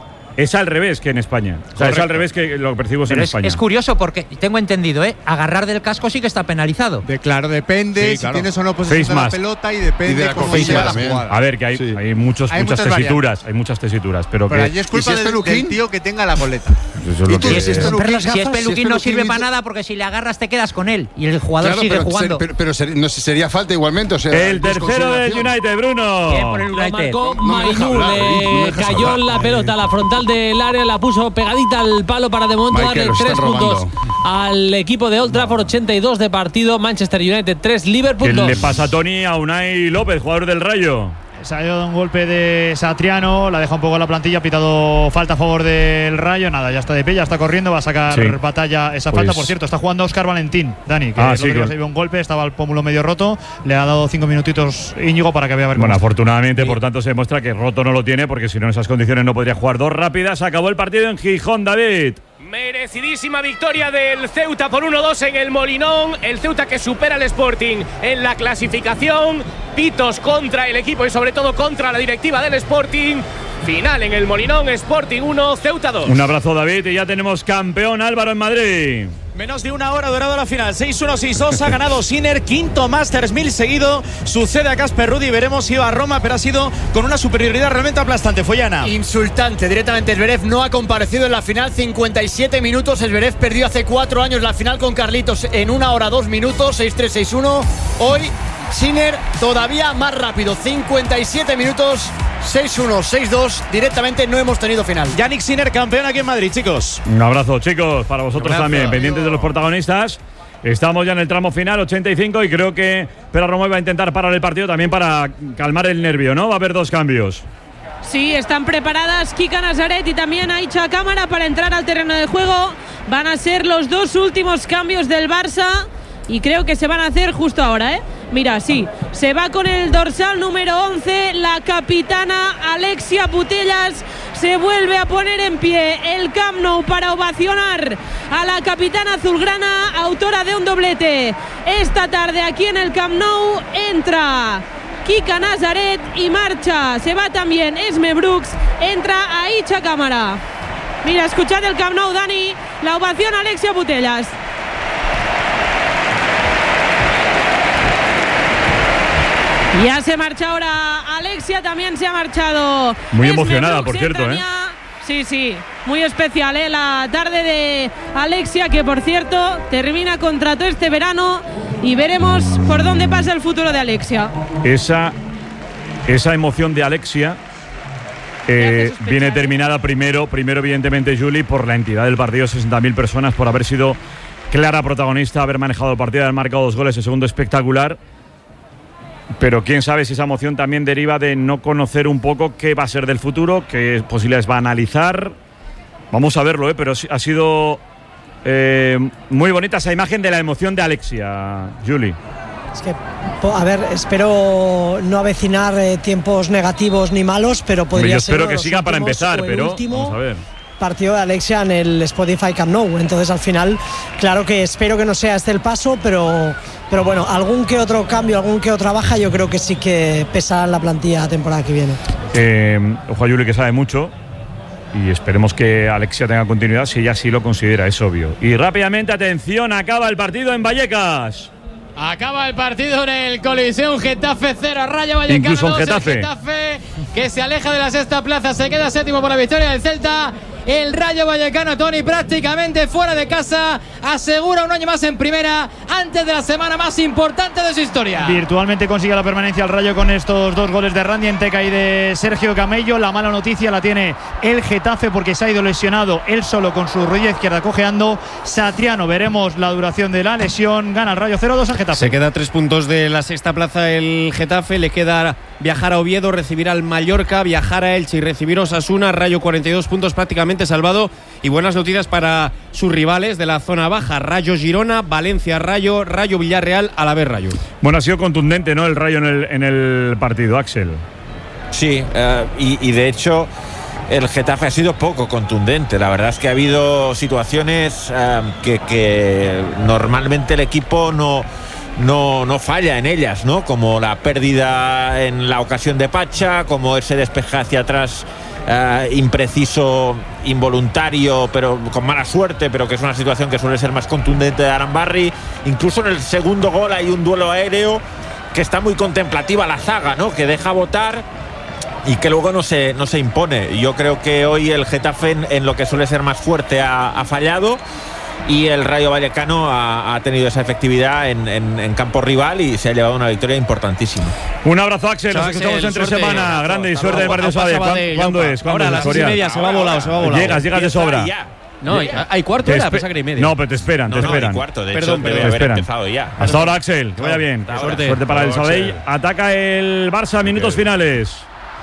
Es al revés que en España. O sea, es Correcto. al revés que lo percibimos Pero en es, España. es curioso porque tengo entendido, ¿eh? Agarrar del casco sí que está penalizado. De, claro, depende Sí, si claro. tienes o no posesión Face de la mask. pelota y depende Y de la cómo cofilla sea la también. jugada. A ver, que hay, Sí. hay muchos, Hay muchas muchas tesituras, hay muchas tesituras, pero, Pero que allí es culpa si es del, peluquín? del tío que tenga la coleta. eso es lo ¿Y tú que- si es Romper peluquín? las Si es gafas, peluquín si es no sirve peluquín, para nada porque si le agarras te quedas con él y el jugador Claro, sigue pero, jugando. pero, pero ser- no sé, sería falta igualmente. O sea, El es tercero del consideración. United, Bruno. Bien por el Lo United. marcó No me deja Mainú, hablar, le no me dejas cayó hablar. en la pelota a la frontal del área, la puso pegadita al palo para de momento Michael, darle nos tres están puntos robando. al equipo de Old Trafford. Ochenta y dos de partido, Manchester United tres, Liverpool ¿Qué dos. le pasa a Tony a Unai López, jugador del Rayo? Se ha ido un golpe de Satriano, la deja un poco en la plantilla, ha pitado falta a favor del Rayo. Nada, ya está de pie, ya está corriendo, va a sacar Sí. batalla esa Pues- falta. Por cierto, está jugando Óscar Valentín, Dani, que Ah, el sí, otro día que- se dio un golpe, estaba el pómulo medio roto, le ha dado cinco minutitos Íñigo para que vea a ver cómo Bueno, está. afortunadamente, por tanto, se demuestra que roto no lo tiene, porque si no, en esas condiciones no podría jugar. Dos rápidas, acabó el partido en Gijón, David. Merecidísima victoria del Ceuta por uno dos en el Molinón. El Ceuta que supera al Sporting en la clasificación. Pitos contra el equipo y sobre todo contra la directiva del Sporting. Final en el Molinón, Sporting uno, Ceuta dos. Un abrazo, David, y ya tenemos campeón Álvaro en Madrid. Menos de una hora durado la final. seis uno seis dos ha ganado Sinner, quinto Masters mil seguido. Sucede a Casper Ruud y veremos si va a Roma, pero ha sido con una superioridad realmente aplastante. Follana. Insultante, directamente Zverev no ha comparecido en la final, cincuenta y siete minutos. Zverev perdió hace cuatro años la final con Carlitos en una hora dos minutos, seis tres seis uno. Hoy Sinner todavía más rápido, cincuenta y siete minutos, seis uno seis dos. Directamente no hemos tenido final. Yannick Sinner, campeón aquí en Madrid, chicos. Un abrazo, chicos, para vosotros Un abrazo. también, pendientes de los protagonistas. Estamos ya en el tramo final, ochenta y cinco, y creo que Pera Romeu va a intentar parar el partido también para calmar el nervio, ¿no? Va a haber dos cambios. Sí, están preparadas Kika Nazaret y también Aicha Cámara para entrar al terreno de juego. Van a ser los dos últimos cambios del Barça y creo que se van a hacer justo ahora, ¿eh? Mira, sí, Se va con el dorsal número once, la capitana Alexia Putellas. Se vuelve a poner en pie el Camp Nou para ovacionar a la capitana azulgrana, autora de un doblete. Esta tarde aquí en el Camp Nou entra Kika Nazaret y marcha. Se va también Esme Brooks, entra Aicha Cámara. Mira, escuchad el Camp Nou, Dani, la ovación a Alexia Putellas. Ya se marcha ahora Alexia, también se ha marchado. Muy Esme emocionada, Brooks, por cierto, ¿eh? ya. Sí, sí, muy especial, ¿eh? La tarde de Alexia, que por cierto termina contrato este verano y veremos por dónde pasa el futuro de Alexia. Esa, esa emoción de Alexia eh, viene terminada primero, primero evidentemente, Juli, por la entidad del partido, sesenta mil personas, por haber sido clara protagonista, haber manejado el partido, haber marcado dos goles, el segundo espectacular. Pero quién sabe si esa emoción también deriva de no conocer un poco qué va a ser del futuro, qué posibilidades va a analizar. Vamos a verlo, ¿eh? Pero ha sido eh, muy bonita esa imagen de la emoción de Alexia, Juli. Es que, a ver, espero no avecinar eh, tiempos negativos ni malos, pero podría Yo ser. espero que siga para empezar, pero vamos a ver. Partido de Alexia en el Spotify Camp Nou. Entonces, al final, claro que espero que no sea este el paso, pero, pero bueno, algún que otro cambio, algún que otra baja, yo creo que sí que pesará en la plantilla la temporada que viene. Eh, ojo a Juli, que sabe mucho, y esperemos que Alexia tenga continuidad si ella sí lo considera, es obvio. Y rápidamente, atención, acaba el partido en Vallecas. Acaba el partido en el Coliseum, Getafe cero, Rayo Vallecano Incluso dos, Getafe. el Getafe que se aleja de la sexta plaza, se queda séptimo por la victoria del Celta. El Rayo Vallecano, Tony, prácticamente fuera de casa, asegura un año más en primera antes de la semana más importante de su historia. Virtualmente consigue la permanencia al Rayo con estos dos goles de Randy Enteca y de Sergio Camello. La mala noticia la tiene el Getafe porque se ha ido lesionado él solo con su rodilla izquierda cojeando. Satriano, veremos la duración de la lesión. Gana el Rayo cero dos al Getafe. Se queda a tres puntos de la sexta plaza el Getafe. Le queda viajar a Oviedo, recibir al Mallorca, viajar a Elche y recibir a Osasuna. Rayo cuarenta y dos puntos prácticamente salvado. Y buenas noticias para sus rivales de la zona baja: Rayo Girona, Valencia Rayo, Rayo Villarreal, Alavés Rayo. Bueno, ha sido contundente, ¿no?, el Rayo en el, en el partido, Axel. Sí, uh, y, y de hecho el Getafe ha sido poco contundente. La verdad es que ha habido situaciones uh, que, que normalmente el equipo no No, no falla en ellas, ¿no? Como la pérdida en la ocasión de Pacha, como ese despeje hacia atrás eh, impreciso, involuntario, pero con mala suerte, pero que es una situación que suele ser más contundente de Arambarri. Incluso en el segundo gol hay un duelo aéreo que está muy contemplativa la zaga, ¿no?, que deja botar y que luego no se, no se impone. Yo creo que hoy el Getafe en, en lo que suele ser más fuerte ha, ha fallado. Y el Rayo Vallecano ha, ha tenido esa efectividad en, en, en campo rival y se ha llevado una victoria importantísima. Un abrazo, Axel. Nos escuchamos entre semana. Grande y suerte del partido Sabadell. ¿Cuándo es? Ahora a las seis y media se va volado, se va volado. Llegas, llegas de sobra. No, hay cuarto hora, pensaba que era y media. No, pero te esperan, te no, esperan. No, cuarto, de perdón, hecho, perdón, debe haber esperan. empezado ya. Hasta ahora, Axel. Que vaya bien. Suerte. Suerte para el Sabadell. Ataca el Barça, minutos finales.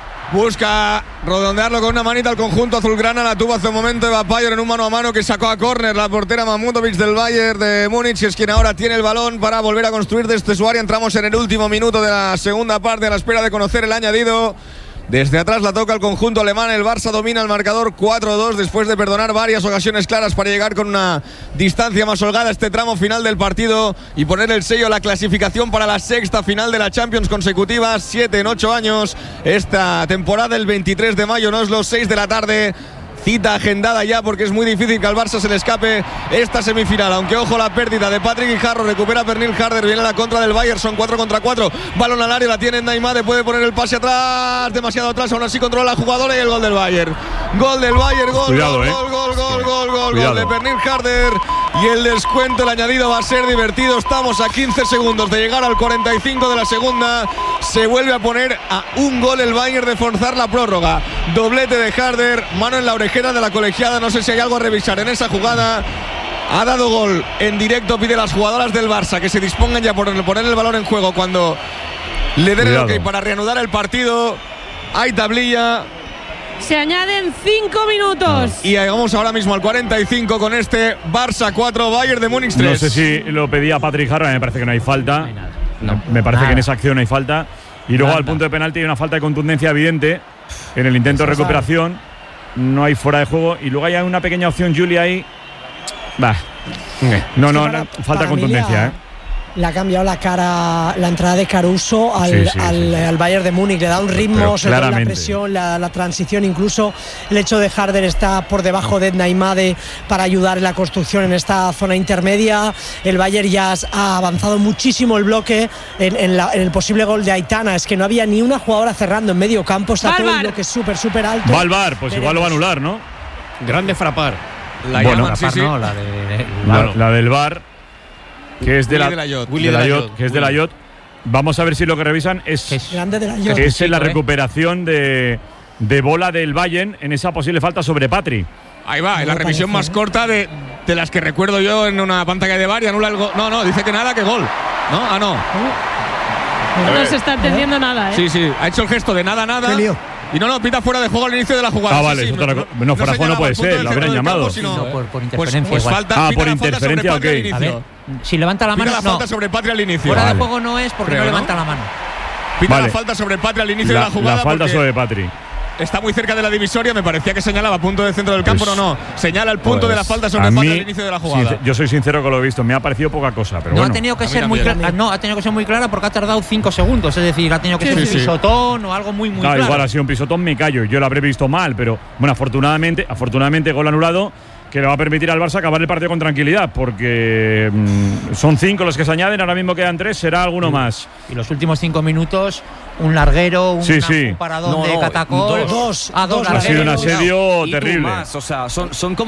Busca redondearlo con una manita al conjunto azulgrana. La tuvo hace un momento Eva Payer en un mano a mano que sacó a córner la portera Mahmutovic del Bayern de Múnich, y es quien ahora tiene el balón para volver a construir desde su área. Entramos en el último minuto de la segunda parte a la espera de conocer el añadido. Desde atrás la toca el conjunto alemán. El Barça domina el marcador cuatro dos después de perdonar varias ocasiones claras para llegar con una distancia más holgada a este tramo final del partido y poner el sello a la clasificación para la sexta final de la Champions consecutiva, siete en ocho años. Esta temporada el veintitrés de mayo, no es los seis de la tarde. Cita agendada ya porque es muy difícil que al Barça se le escape esta semifinal. Aunque ojo la pérdida de Patrick Guijarro, recupera Pernil Harder, viene la contra del Bayern, son cuatro contra cuatro. Balón al área, la tiene Neymar, puede poner el pase atrás, demasiado atrás, aún así controla la jugadora y el gol del Bayern. Gol del Bayern, gol, Cuidado, gol, eh. gol, gol, gol, gol, gol, Cuidado. gol de Pernil Harder. Y el descuento, el añadido va a ser divertido. Estamos a quince segundos de llegar al cuarenta y cinco de la segunda. Se vuelve a poner a un gol el Bayern de forzar la prórroga. Doblete de Harder, mano en la orejera de la colegiada. No sé si hay algo a revisar en esa jugada. Ha dado gol en directo, pide a las jugadoras del Barça que se dispongan ya por poner el balón en juego cuando le den el ok para reanudar el partido. Hay tablilla. Se añaden cinco minutos. Y llegamos ahora mismo al cuarenta y cinco con este Barça cuatro, Bayern de Múnich tres. No sé si lo pedía Patrick Harrell, me parece que no hay falta. No, me parece nada. que en esa acción hay falta. Y luego Nada. al punto de penalti hay una falta de contundencia evidente en el intento de recuperación. No hay fuera de juego. Y luego hay una pequeña opción, Julia, ahí. Bah. No, no, para- no, falta para mí contundencia, la- ¿eh? Le ha cambiado la cara, la entrada de Caruso al, Sí, sí, al, sí, sí. al Bayern de Múnich. Le da un ritmo, Pero sobre todo la claramente. presión, la, la transición, incluso el hecho de Harder está por debajo de Naimade para ayudar en la construcción en esta zona intermedia. El Bayern ya ha avanzado muchísimo el bloque en, en la- en el posible gol de Aitana. Es que no había ni una jugadora cerrando en medio campo. Está todo el bloque súper, súper alto. Va al V A R, pues igual lo va a anular, ¿no? Grande frapar. La Bueno, llaman, sí, Frapar sí. no, la de- La, la del V A R, que es de Willy la, de la Llot. de Willy la de la Llot, Llot. que es de la Llot. Vamos a ver si lo que revisan es, Grande de la que Llot. es en la Chico, ¿eh? recuperación de, de bola del Bayern en esa posible falta sobre Patri. Ahí va, en la No revisión parece, más corta de, de las que recuerdo yo en una pantalla de V A R y anula el gol. No, no, dice que nada, que gol. ¿No? Ah, no. No se está entendiendo nada, ¿eh? Sí, sí, ha hecho el gesto de nada, nada. Qué lío. Y no, no, pita fuera de juego al inicio de la jugada. Ah, Sí, vale, sí, es otra co- no, fuera de juego no señalaba puede el punto ser, del lo centro habrán del llamado. campo, sino- No, por- por pues, interferencia pues igual. falta, Ah, pita por la falta interferencia, sobre Patri al ok. inicio. A ver, si levanta la Pita mano, la no. falta sobre Patri al inicio. Fuera Vale. de juego no es porque Creo, no ¿no? levanta la mano. Pita Vale. la falta sobre Patri al inicio La, de la jugada. la falta porque sobre Patri. está muy cerca de la divisoria, me parecía que señalaba punto del centro del campo, Pues- no, no. Señala el punto Pues, de la falta sobre a Patri mí, al inicio de la jugada. sincer- yo soy sincero con lo he visto, me ha parecido poca cosa, pero No bueno. ha tenido que A mí ser muy también. clara. No, ha tenido que ser muy clara porque ha tardado cinco segundos. Es decir, ha tenido que Sí, ser sí, un sí. pisotón o algo muy, muy Claro, claro. igual ha sido un pisotón, me callo. Yo lo habré visto mal, pero bueno, afortunadamente, afortunadamente gol anulado que le va a permitir al Barça acabar el partido con tranquilidad, porque mm, son cinco los que se añaden, ahora mismo quedan tres, será alguno más. Y los últimos cinco minutos, un larguero, un, Sí, sí. un paradón No, de no, catacol. dos. a dos Dos Ha sido un largueros. asedio Y tú terrible. más, o sea, son, son como